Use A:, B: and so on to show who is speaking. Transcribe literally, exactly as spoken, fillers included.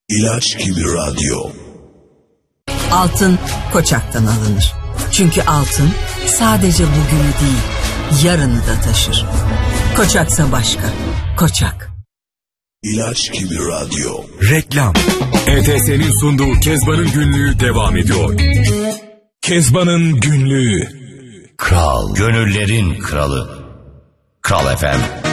A: İlaç gibi radyo.
B: Altın Koçak'tan alınır. Çünkü altın sadece bugünü değil, yarını da taşır. Koçaksa başka. Koçak.
A: İlaç gibi radyo.
C: Reklam. E T S'nin sunduğu Kezban'ın günlüğü devam ediyor. Kezban'ın günlüğü.
D: Kral, gönüllerin kralı. Kral F M.